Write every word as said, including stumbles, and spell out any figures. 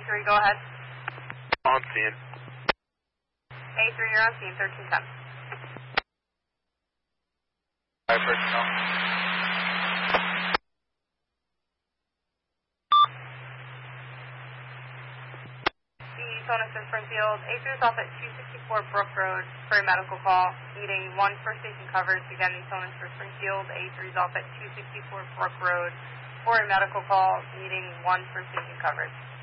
three, go ahead. On scene. A three, you're on scene, thirteen ten. Five personnel. Sonus in Springfield. A three is off at two sixty-four Brook Road for a medical call, needing one first station coverage. Again, the Sonus for Springfield. A three is off at two sixty-four Brook Road for a medical call, needing one first station coverage.